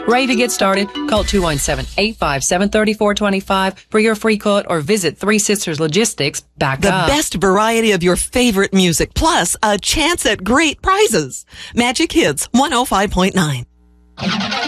Ready to get started? Call 217-857-3425 for your free quote or visit Three Sisters Logistics. Back The up. best variety of your favorite music, plus a chance at great prizes. Magic Hits 105.9.